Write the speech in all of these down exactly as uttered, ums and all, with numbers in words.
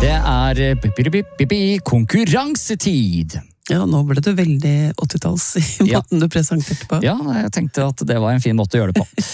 Det er konkurransetid. Ja, nå ble det veldig åttitalls i måten ja. Du presenterte på. Ja, jeg tenkte at det var en fin måte å gjøre det på.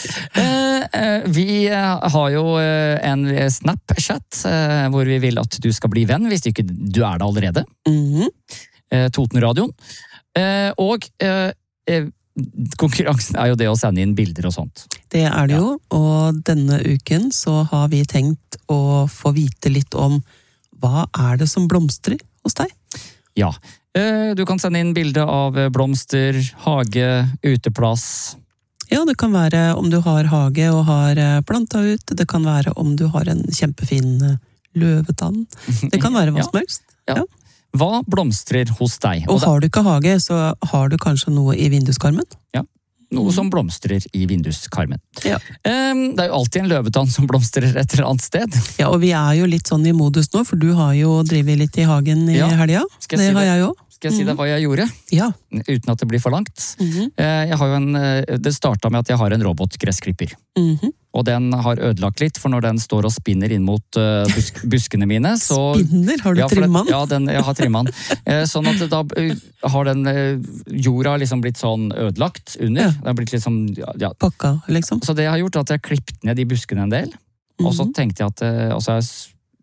eh, vi har jo en Snapchat eh, hvor vi vil at du skal bli venn, hvis ikke du er det allerede. Mm-hmm. eh, Totenradioen. Eh, og eh, konkurransen er jo det å sende inn bilder og sånt. Det er det jo, ja. Og denne uken så har vi tenkt å få vite litt om hva er det som blomstrer hos deg? Ja, du kan sende inn bilde av blomster, hage, uteplass. Ja, det kan være om du har hage og har planta ut. Det kan være om du har en kjempefin løvetann. Det kan være hva som helst. Ja. Ja. Hva blomstrer hos deg? Og, og har du ikke hage, så har du kanskje noe i vinduskarmen? Ja, noe som blomstrer i vinduskarmen. Ja. Det er jo alltid en løvetann som blomstrer et eller annet sted. Ja, og vi er jo litt sånn i modus nå, for du har jo drivet litt i hagen i ja. helga. Det si har jeg jo. Skal jeg si deg hva jeg gjorde? Ja. Uten at det blir for langt. Mm-hmm. Jeg har jo en, det startet med at jeg har en robotgressklipper. Mm-hmm. Og den har ødelagt litt, for når den står og spinner inn mot busk, buskene mine, så... Spinner? Har du ja, trimman? Ja, den, jeg har trimman. Sånn at da har den jorda liksom blitt sånn ødelagt under. Ja. Den har blitt liksom... Ja. Pakka, liksom. Så det har gjort at jeg klippet ned de buskene en del. Mm-hmm. Og så tenkte jeg at... Og så har jeg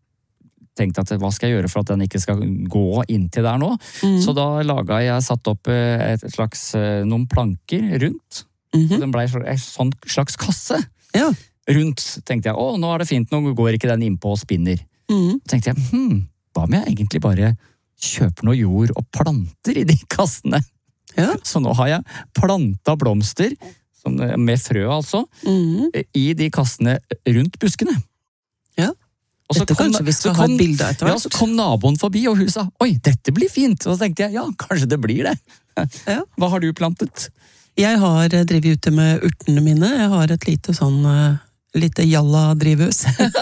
tenkte at hva skal jeg gjøre for at den ikke skal gå inntil der nå? Mm. Så da laget jeg, satt opp et slags, noen planker rundt. Mm-hmm. Så den ble en sånn slags kasse. Ja. Rundt, tenkte jeg, å, nå er det fint, nå går ikke den innpå og spinner. Mm. Så tenkte jeg, hm, hva om jeg egentlig bare kjøper noe jord og planter i de kassene? Ja. Så nå har jeg plantet blomster, med frø altså, mm. i de kassene rundt buskene. Ja. Og så dette kom, kanskje vi skal så ha kom, et bilde etter hvert. Ja, så kom naboen forbi, og hun sa, oi, dette blir fint. Og så tenkte jeg, ja, kanskje det blir det. Ja. Hva har du plantet? Jeg har drevet ute med urtene mine. Jeg har et lite sånn, uh, lite jalla-drivhus.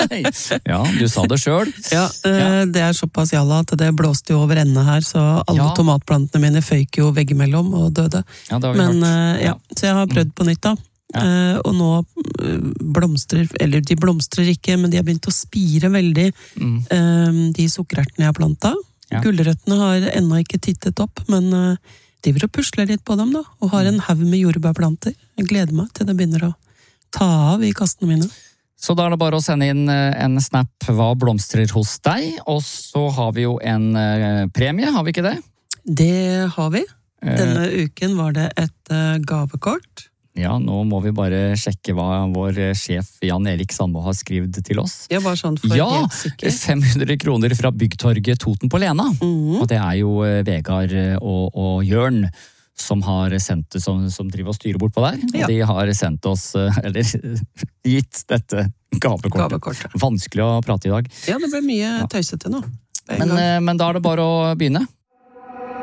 Ja, du sa det selv. Ja, uh, ja, det er såpass jalla at det blåste jo over ende her, så alle ja. Tomatplantene mine føyk jo veggimellom og døde. Ja, det har vi Men, hørt. Uh, ja, så jeg har prøvd på nytt da. Ja. Uh, og nå blomstrer, eller de blomstrer ikke, men de har begynt å spire veldig, mm. uh, de sukkerertene jeg har plantet. Ja. Gulrøttene har ennå ikke tittet opp, men uh, de vil pusle litt på dem da, og har en haug med jordbærplanter. Jeg gleder meg til det begynner å ta av i kastene mine. Så da er det bare å sende inn en snap hva blomstrer hos deg, og så har vi jo en uh, premie, har vi ikke det? Det har vi. Denne uh, uken var det et uh, gavekort. Ja, nå må vi bare sjekke hva vår sjef Jan Erik Sandmo har skrevet til oss. Ja, bare sånn for ja, helt sikker. fem hundre kroner fra Byggtorget Toten på Lena. Mm. Og det er jo Vegard og, og Jørn som har sendt, som, som driver og styrer bort på der. Ja. Og de har sendt oss, eller gitt dette gavekortet. gavekortet. Vanskelig å prate i dag. Ja, det ble mye tøysete nå. Men, men da er det bare å begynne.